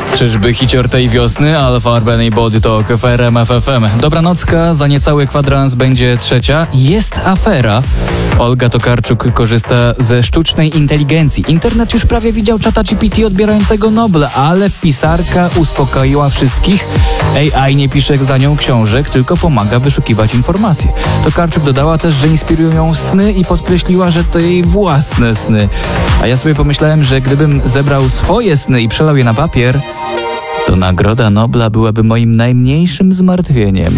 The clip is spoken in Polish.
Czyżby hicior tej wiosny? Alfa Urban Body Talk w RMF FM. Dobranocka, za niecały kwadrans będzie trzecia. Jest afera. Olga Tokarczuk korzysta ze sztucznej inteligencji. Internet już prawie widział czata GPT odbierającego Nobla, ale pisarka uspokoiła wszystkich. AI nie pisze za nią książek, tylko pomaga wyszukiwać informacje. Tokarczuk dodała też, że inspirują ją sny i podkreśliła, że to jej własne sny. A ja sobie pomyślałem, że gdybym zebrał swoje sny i przelał je na papier, to nagroda Nobla byłaby moim najmniejszym zmartwieniem.